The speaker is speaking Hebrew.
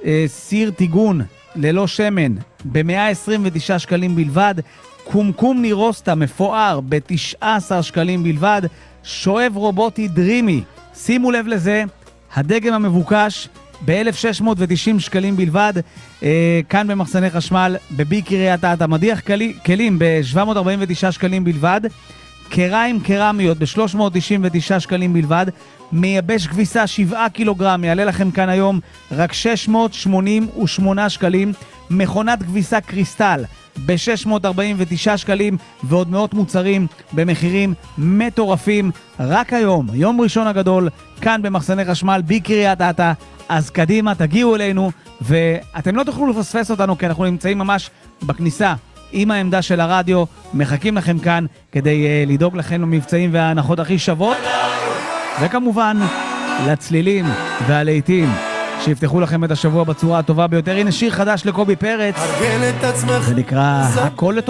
סיר טיגון ללא שמן ב-129 שקלים בלבד, קומקום נירוסטה מפואר ב-19 שקלים בלבד, שואב רובוטי דרימי, שימו לב לזה, הדגם המבוקש ב-1,690 שקלים בלבד, כאן במחסני חשמל בבי קריית אתא, מדיח כלים ב-749 שקלים בלבד, קריים קרמיות ב-399 שקלים בלבד, מייבש כביסה 7 קילוגרם, יעלה לכם כאן היום רק 688 שקלים, מכונת כביסה קריסטל ב-649 שקלים, ועוד מאות מוצרים במחירים מטורפים, רק היום, יום ראשון הגדול, כאן במחסני חשמל בקריית אתא. אז קדימה, תגיעו אלינו, ואתם לא תוכלו לפספס אותנו, כי אנחנו נמצאים ממש בכניסה עם העמדה של הרדיו, מחכים לכם כאן כדי לדאוג לכם למבצעים וההנחות הכי שוות, וכמובן לצלילים והלהיטים שיפתחו לכם את השבוע בצורה הטובה ביותר. הנה שיר חדש לקובי פרץ, זה נקרא הכל לטובה.